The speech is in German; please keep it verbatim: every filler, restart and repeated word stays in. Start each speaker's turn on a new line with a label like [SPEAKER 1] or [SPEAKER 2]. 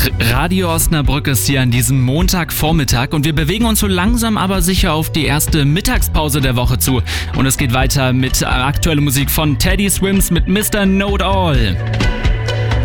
[SPEAKER 1] Radio Osnabrück ist hier an diesem Montagvormittag und wir bewegen uns so langsam aber sicher auf die erste Mittagspause der Woche zu. Und es geht weiter mit aktueller Musik von Teddy Swims mit Mister Know It All.